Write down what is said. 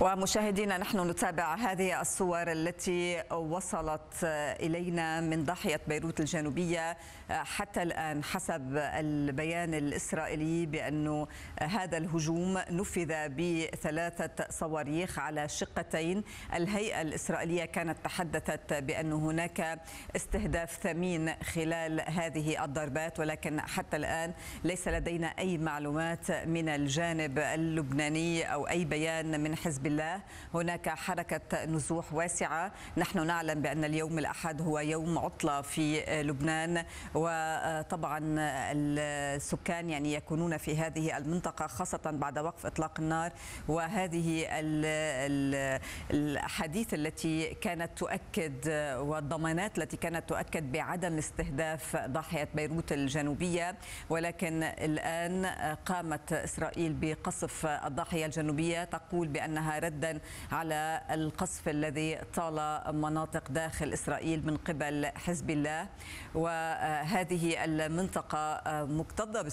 ومشاهدينا، نحن نتابع هذه الصور التي وصلت إلينا من ضاحية بيروت الجنوبية حتى الآن، حسب البيان الإسرائيلي بأن هذا الهجوم نفذ ب3 صواريخ على شقتين. الهيئة الإسرائيلية كانت تحدثت بأن هناك استهداف ثمين خلال هذه الضربات، ولكن حتى الآن ليس لدينا أي معلومات من الجانب اللبناني أو أي بيان من حزب الله. هناك حركة نزوح واسعة. نحن نعلم بأن اليوم الأحد هو يوم عطلة في لبنان، وطبعا السكان يكونون في هذه المنطقة خاصة بعد وقف إطلاق النار، وهذه الأحاديث التي كانت تؤكد والضمانات التي كانت تؤكد بعدم استهداف ضاحية بيروت الجنوبية. ولكن الآن قامت إسرائيل بقصف الضاحية الجنوبية، تقول بأنها ردا على القصف الذي طال مناطق داخل إسرائيل من قبل حزب الله. وهذه المنطقة مكتظة